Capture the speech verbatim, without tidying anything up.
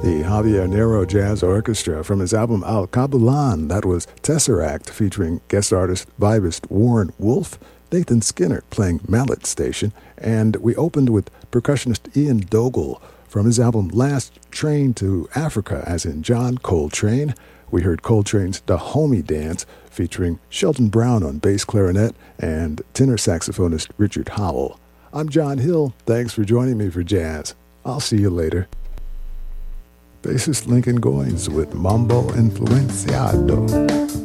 The Javier Nero Jazz Orchestra from his album Al Kabulan. That was Tesseract, featuring guest artist, vibist Warren Wolf, Nathan Skinner playing Mallet Station, and we opened with percussionist Ian Dogle from his album Last Train to Africa, as in John Coltrane. We heard Coltrane's Dahomey Dance, featuring Shelton Brown on bass clarinet and tenor saxophonist Richard Howell. I'm John Hill. Thanks for joining me for jazz. I'll see you later. Bassist Lincoln Goines with Mambo Influenciado.